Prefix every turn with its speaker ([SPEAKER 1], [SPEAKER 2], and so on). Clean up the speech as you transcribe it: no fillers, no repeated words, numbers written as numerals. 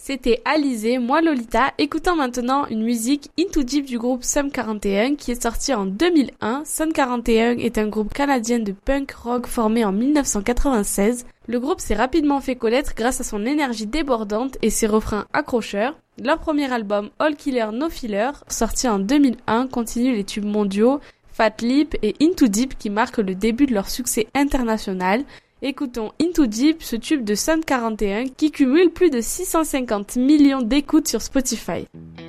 [SPEAKER 1] C'était Alizé, moi Lolita, écoutant maintenant une musique Into Deep du groupe Sum 41 qui est sorti en 2001. Sum 41 est un groupe canadien de punk rock formé en 1996. Le groupe s'est rapidement fait connaître grâce à son énergie débordante et ses refrains accrocheurs. Leur premier album All Killer No Filler, sorti en 2001, continue les tubes mondiaux Fat Lip et Into Deep qui marquent le début de leur succès international. Écoutons Into Deep, ce tube de Sum 41 qui cumule plus de 650 millions d'écoutes sur Spotify.